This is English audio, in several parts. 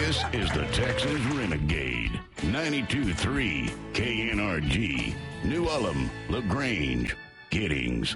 This is the Texas Renegade. 92.3 KNRG. New Ulm, LaGrange, Giddings.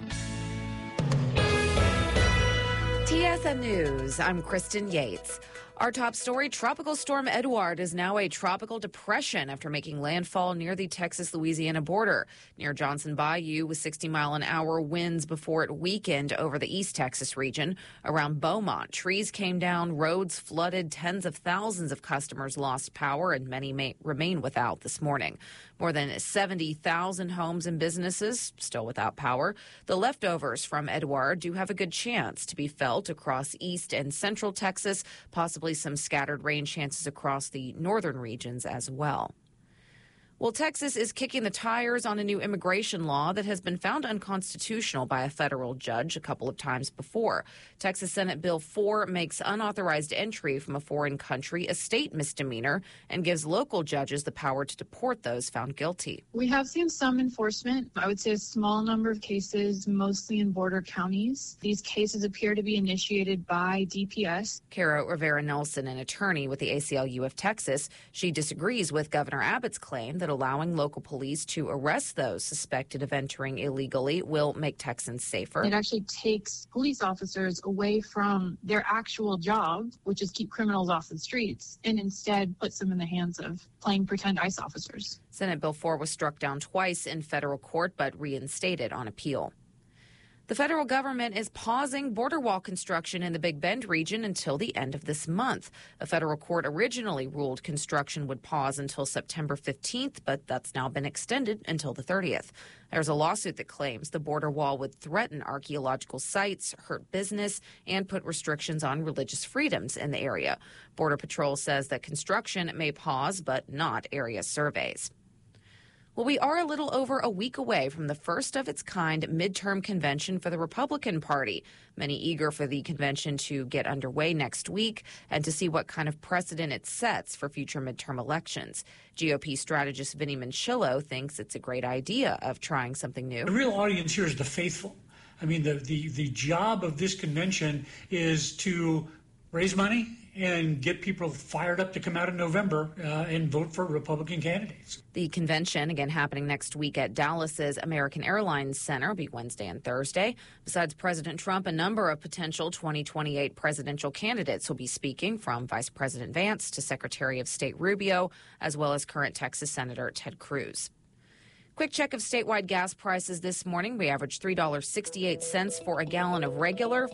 TSN News, I'm Kristen Yates. Our top story, Tropical Storm Edouard is now a tropical depression after making landfall near the Texas-Louisiana border, near Johnson Bayou, with 60-mile-an-hour winds before it weakened over the East Texas region. Around Beaumont, trees came down, roads flooded, tens of thousands of customers lost power, and many may remain without this morning. More than 70,000 homes and businesses still without power. The leftovers from Edouard do have a good chance to be felt across East and Central Texas, possibly some scattered rain chances across the northern regions as well. Well, Texas is kicking the tires on a new immigration law that has been found unconstitutional by a federal judge a couple of times before. Texas Senate Bill 4 makes unauthorized entry from a foreign country a state misdemeanor and gives local judges the power to deport those found guilty. We have seen some enforcement. I would say a small number of cases, mostly in border counties. These cases appear to be initiated by DPS. Cara Rivera-Nelson, an attorney with the ACLU of Texas, she disagrees with Governor Abbott's claim that allowing local police to arrest those suspected of entering illegally will make Texans safer. It actually takes police officers away from their actual job, which is keep criminals off the streets, and instead puts them in the hands of playing pretend ICE officers. Senate Bill 4 was struck down twice in federal court but reinstated on appeal. The federal government is pausing border wall construction in the Big Bend region until the end of this month. A federal court originally ruled construction would pause until September 15th, but that's now been extended until the 30th. There's a lawsuit that claims the border wall would threaten archaeological sites, hurt business, and put restrictions on religious freedoms in the area. Border Patrol says that construction may pause, but not area surveys. Well, we are a little over a week away from the first of its kind midterm convention for the Republican Party. Many eager for the convention to get underway next week and to see what kind of precedent it sets for future midterm elections. GOP strategist Vinnie Mancillo thinks it's a great idea of trying something new. The real audience here is the faithful. I mean, the job of this convention is to raise money and get people fired up to come out in November and vote for Republican candidates. The convention, again happening next week at Dallas's American Airlines Center, will be Wednesday and Thursday. Besides President Trump, a number of potential 2028 presidential candidates will be speaking, from Vice President Vance to Secretary of State Rubio, as well as current Texas Senator Ted Cruz. Quick check of statewide gas prices this morning. We averaged $3.68 for a gallon of regular,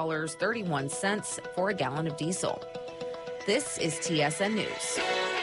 $5.31 for a gallon of diesel. This is TSN News.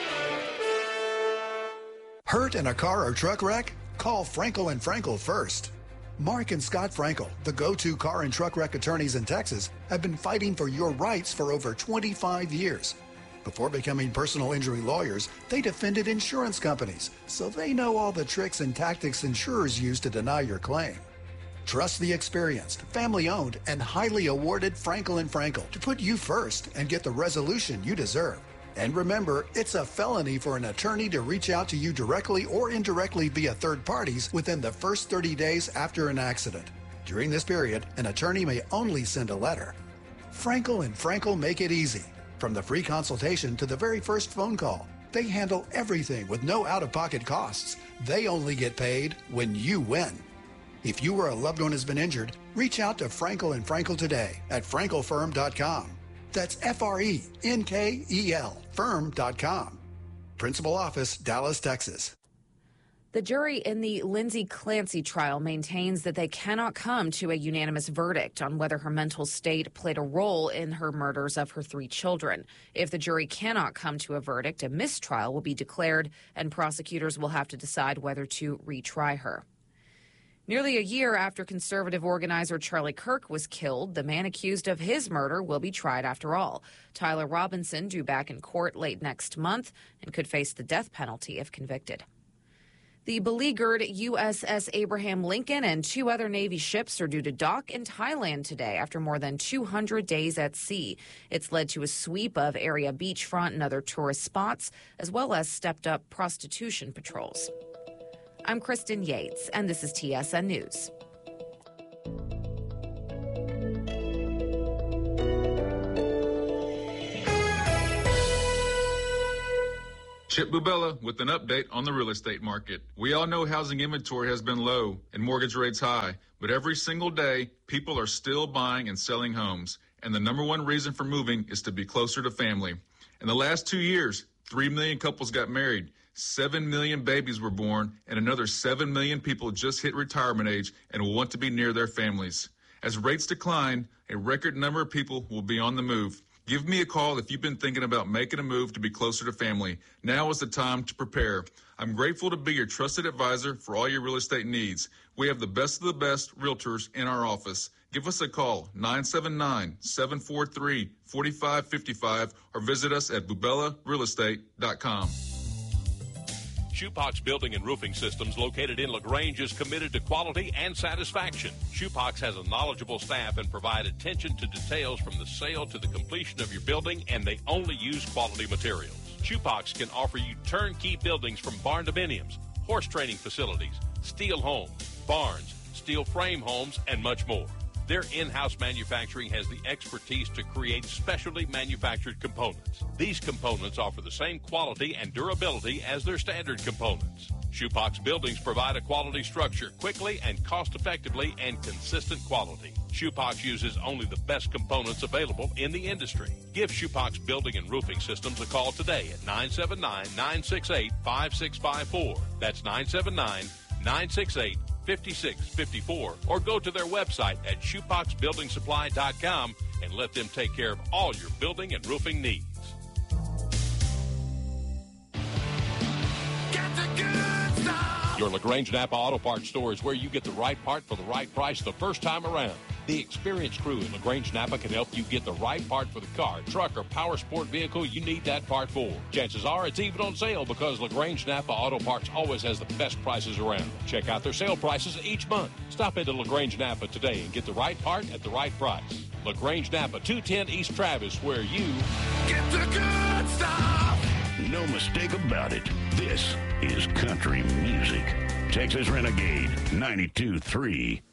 Hurt in a car or truck wreck? Call Frankel & Frankel first. Mark and Scott Frankel, the go-to car and truck wreck attorneys in Texas, have been fighting for your rights for over 25 years. Before becoming personal injury lawyers, they defended insurance companies, so they know all the tricks and tactics insurers use to deny your claim. Trust the experienced, family-owned, and highly awarded Frankel & Frankel to put you first and get the resolution you deserve. And remember, it's a felony for an attorney to reach out to you directly or indirectly via third parties within the first 30 days after an accident. During this period, an attorney may only send a letter. Frankel & Frankel make it easy. From the free consultation to the very first phone call, they handle everything with no out-of-pocket costs. They only get paid when you win. If you or a loved one has been injured, reach out to Frankel & Frankel today at frankelfirm.com. That's F-R-E-N-K-E-L, firm.com. Principal Office, Dallas, Texas. The jury in the Lindsay Clancy trial maintains that they cannot come to a unanimous verdict on whether her mental state played a role in her murders of her 3 children. If the jury cannot come to a verdict, a mistrial will be declared, and prosecutors will have to decide whether to retry her. Nearly a year after conservative organizer Charlie Kirk was killed, the man accused of his murder will be tried after all. Tyler Robinson due back in court late next month and could face the death penalty if convicted. The beleaguered USS Abraham Lincoln and 2 other Navy ships are due to dock in Thailand today after more than 200 days at sea. It's led to a sweep of area beachfront and other tourist spots, as well as stepped-up prostitution patrols. I'm Kristen Yates, and this is TSN News. Chip Bubella with an update on the real estate market. We all know housing inventory has been low and mortgage rates high, but every single day, people are still buying and selling homes. And the number one reason for moving is to be closer to family. In the last 2 years, 3 million couples got married, 7 million babies were born, and another 7 million people just hit retirement age and will want to be near their families. As rates decline, a record number of people will be on the move. Give me a call if you've been thinking about making a move to be closer to family. Now is the time to prepare. I'm grateful to be your trusted advisor for all your real estate needs. We have the best of the best realtors in our office. Give us a call, 979-743-4555, or visit us at bubellarealestate.com. Shoepox Building and Roofing Systems, located in LaGrange, is committed to quality and satisfaction. Shoepox has a knowledgeable staff and provide attention to details from the sale to the completion of your building, and they only use quality materials. Shoepox can offer you turnkey buildings from barn dominiums, horse training facilities, steel homes, barns, steel frame homes, and much more. Their in-house manufacturing has the expertise to create specially manufactured components. These components offer the same quality and durability as their standard components. Shoepox buildings provide a quality structure quickly and cost-effectively and consistent quality. Shoepox uses only the best components available in the industry. Give Shoepox Building and Roofing Systems a call today at 979-968-5654. That's 979-968-5654, or go to their website at shoepoxbuildingsupply.com and let them take care of all your building and roofing needs. Get the good stuff. Your LaGrange Napa Auto Parts store is where you get the right part for the right price the first time around. The experienced crew in LaGrange Napa can help you get the right part for the car, truck, or power sport vehicle you need that part for. Chances are it's even on sale because LaGrange Napa Auto Parts always has the best prices around. Check out their sale prices each month. Stop into LaGrange Napa today and get the right part at the right price. LaGrange Napa, 210 East Travis, where you get the good stuff. No mistake about it. This is country music. Texas Renegade 92.3